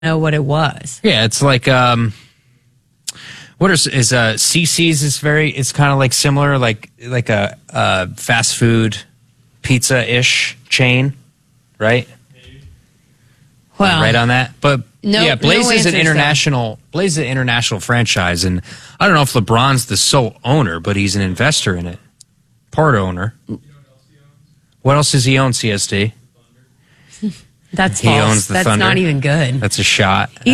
know what it was. Yeah, it's like what is CC's is it's kind of like similar, like a fast food pizza-ish chain, right? Well, right on that. But yeah, Blaze is an international franchise, and I don't know if LeBron's the sole owner, but he's an investor in it. Part owner. What else does he own, CSD? That's he false. Owns the That's Thunder. Not even good. That's a shot. He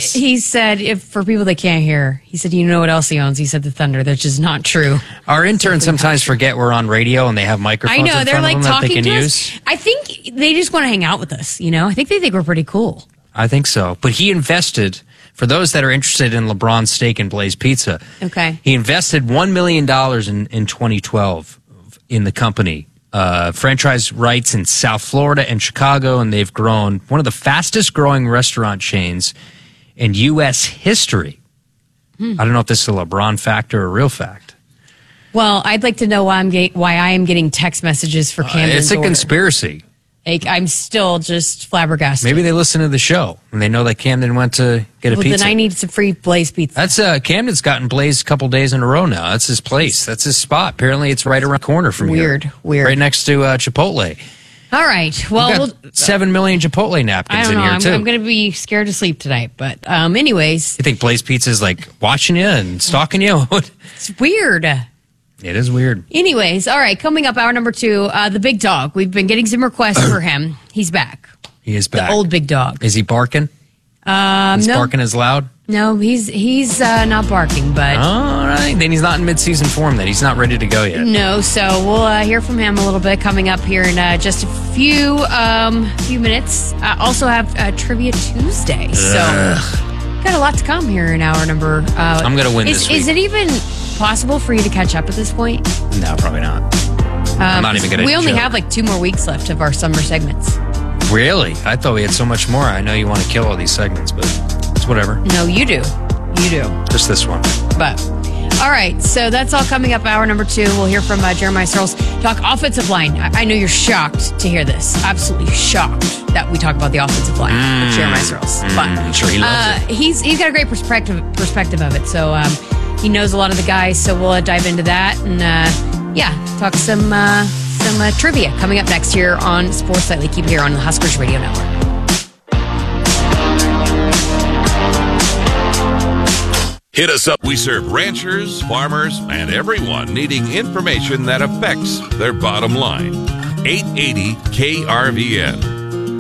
said if for people that can't hear, he said, you know what else he owns? He said the Thunder. That's just not true. Our interns sometimes forget we're on radio and they have microphones. I know, in they're front like of them talking that they can to use. us. I think they just want to hang out with us. You know, I think they think we're pretty cool. I think so. But he invested, for those that are interested in LeBron's stake in Blaze Pizza. Okay. He invested $1 million in 2012 in the company. Franchise rights in South Florida and Chicago, and they've grown one of the fastest growing restaurant chains in U.S. history. I don't know if this is a LeBron fact or a real fact. Well, I'd like to know why I am getting text messages for Camden's It's a order. conspiracy. I'm still just flabbergasted. Maybe they listen to the show and they know that Camden went to get a pizza. Then I need some free Blaze pizza. That's Camden's gotten Blaze a couple days in a row now. That's his place. That's his spot. Apparently, it's right around the corner from here. Weird. Right next to Chipotle. All right. Well, We've got 7 million Chipotle napkins I don't know. in here too. I'm going to be scared to sleep tonight. But anyways, You think Blaze Pizza is like watching you and stalking you? it's weird. It is weird. Anyways, all right. Coming up, hour number 2, the big dog. We've been getting some requests for him. He's back. He is back. The old big dog. Is he barking? He's no. barking as loud? No, he's not barking, but All right. Then he's not in mid-season form then. He's not ready to go yet. no. So we'll hear from him a little bit coming up here in just a few minutes. Also have Trivia Tuesday. So got a lot to come here in hour number. I'm going to win this week. Is it even possible for you to catch up at this point? No, probably not. I'm not even going to We only have like 2 more weeks left of our summer segments. Really? I thought we had so much more. I know you want to kill all these segments, but it's whatever. No, you do. Just this one. But all right, so that's all coming up. Hour number 2, we'll hear from Jeremiah Searles talk offensive line. I know you're shocked to hear this. Absolutely shocked that we talk about the offensive line with Jeremiah Searles. But I'm sure he loves it. He's got a great perspective of it. So he knows a lot of the guys. So we'll dive into that and talk some trivia coming up next here on Sports Nightly. Keep it here on the Huskers Radio Network. Hit us up. We serve ranchers, farmers, and everyone needing information that affects their bottom line. 880 KRVN.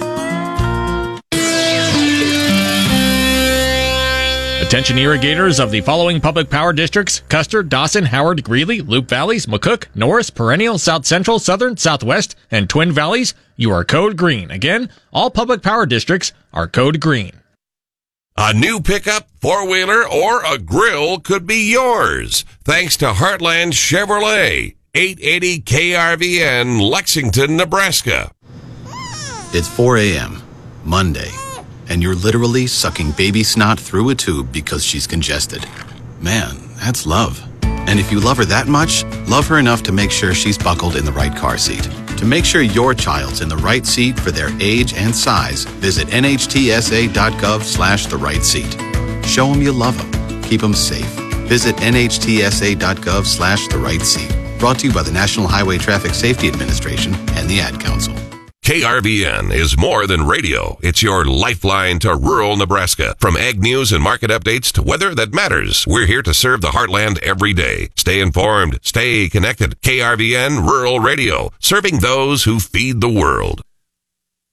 Attention irrigators of the following public power districts: Custer, Dawson, Howard, Greeley, Loup Valleys, McCook, Norris, Perennial, South Central, Southern, Southwest, and Twin Valleys. You are code green. Again, all public power districts are code green. A new pickup, four-wheeler, or a grill could be yours, thanks to Heartland Chevrolet. 880 KRVN, Lexington, Nebraska. It's 4 a.m., Monday, and you're literally sucking baby snot through a tube because she's congested. Man, that's love. And if you love her that much, love her enough to make sure she's buckled in the right car seat. To make sure your child's in the right seat for their age and size, visit nhtsa.gov/the right seat. Show them you love them. Keep them safe. Visit nhtsa.gov/the right seat. Brought to you by the National Highway Traffic Safety Administration and the Ad Council. KRVN is more than radio. It's your lifeline to rural Nebraska. From ag news and market updates to weather that matters, we're here to serve the heartland every day. Stay informed. Stay connected. KRVN Rural Radio, serving those who feed the world.